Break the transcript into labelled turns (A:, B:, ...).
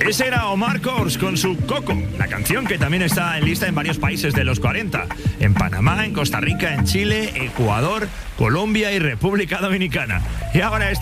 A: Ese era Omar Courtz con su Coco, la canción que también está en lista en varios países de los 40. En Panamá, en Costa Rica, en Chile, Ecuador, Colombia y República Dominicana. Y ahora